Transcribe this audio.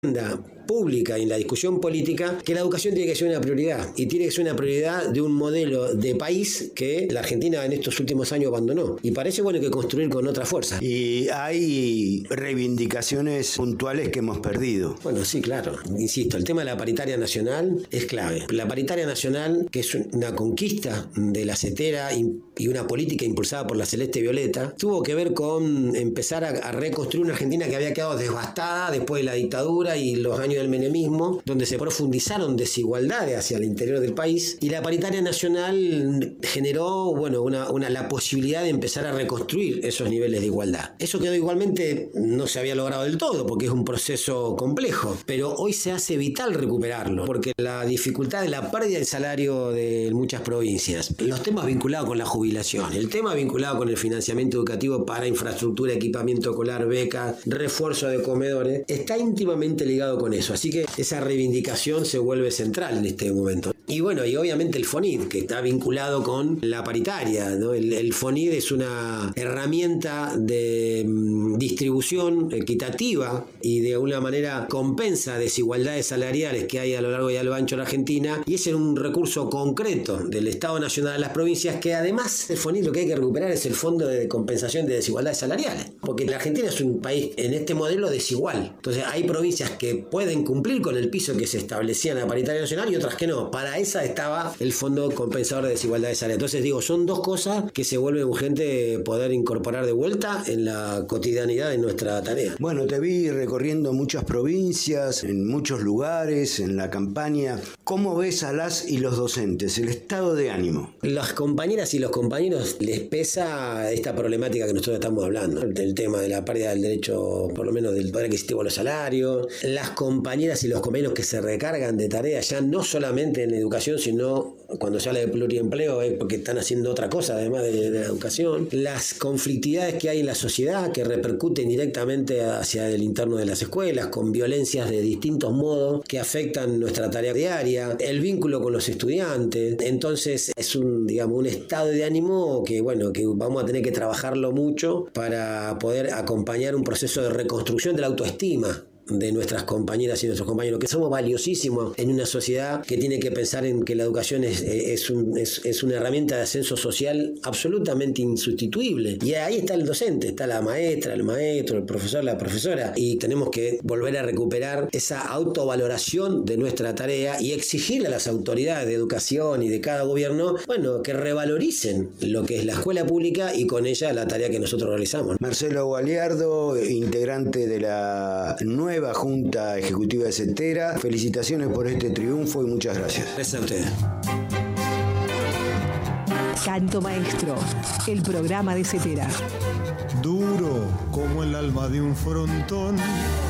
pública y en la discusión política que la educación tiene que ser una prioridad y tiene que ser una prioridad de un modelo de país que la Argentina en estos últimos años abandonó y parece bueno que construir con otra fuerza. Y hay reivindicaciones puntuales que hemos perdido. Bueno, sí, claro, insisto, el tema de la paritaria nacional es clave. La paritaria nacional, que es una conquista de la CETERA y una política impulsada por la Celeste Violeta, tuvo que ver con empezar a reconstruir una Argentina que había quedado devastada después de la dictadura y los años del menemismo, donde se profundizaron desigualdades hacia el interior del país, y la paritaria nacional generó, bueno, la posibilidad de empezar a reconstruir esos niveles de igualdad. Eso quedó igualmente, no se había logrado del todo, porque es un proceso complejo, pero hoy se hace vital recuperarlo, porque la dificultad de la pérdida del salario de muchas provincias, los temas vinculados con la jubilación, el tema vinculado con el financiamiento educativo para infraestructura, equipamiento escolar, becas, refuerzo de comedores, está íntimamente ligado con eso, así que esa reivindicación se vuelve central en este momento. Y bueno, y obviamente el FONID, que está vinculado con la paritaria, ¿no? El FONID es una herramienta de distribución equitativa y de alguna manera compensa desigualdades salariales que hay a lo largo y a lo ancho de la Argentina, y es un recurso concreto del Estado Nacional a las provincias, que además el FONID lo que hay que recuperar es el Fondo de Compensación de Desigualdades Salariales, porque la Argentina es un país en este modelo desigual. Entonces hay provincias que pueden cumplir con el piso que se establecía en la paritaria nacional y otras que no. Para esa estaba el Fondo Compensador de Desigualdades Salariales. Entonces digo, son dos cosas que se vuelve urgente poder incorporar de vuelta en la cotidianidad de nuestra tarea. Bueno, te vi recorriendo muchas provincias, en muchos lugares, en la campaña. ¿Cómo ves a las y los docentes, el estado de ánimo? Las compañeras y los compañeros les pesa esta problemática que nosotros estamos hablando, el tema de la pérdida del derecho, por lo menos del poder adquisitivo a los salarios, las compañeras y los compañeros que se recargan de tareas, ya no solamente en educación, sino cuando se habla de pluriempleo es porque están haciendo otra cosa además de la educación, las conflictividades que hay en la sociedad que repercuten directamente hacia el interno de las escuelas, con violencias de distintos modos que afectan nuestra tarea diaria, el vínculo con los estudiantes. Entonces es un estado de ánimo que vamos a tener que trabajarlo mucho para poder acompañar un proceso de reconstrucción de la autoestima de nuestras compañeras y nuestros compañeros, que somos valiosísimos en una sociedad que tiene que pensar en que la educación es una herramienta de ascenso social absolutamente insustituible. Y ahí está el docente, está la maestra, el maestro, el profesor, la profesora, y tenemos que volver a recuperar esa autovaloración de nuestra tarea y exigirle a las autoridades de educación y de cada gobierno, que revaloricen lo que es la escuela pública y con ella la tarea que nosotros realizamos. Marcelo Gualiardo, integrante de la nueva Junta Ejecutiva de CETERA, felicitaciones por este triunfo y muchas gracias. Gracias a ustedes. Canto Maestro, el programa de CETERA. Duro como el alma de un frontón.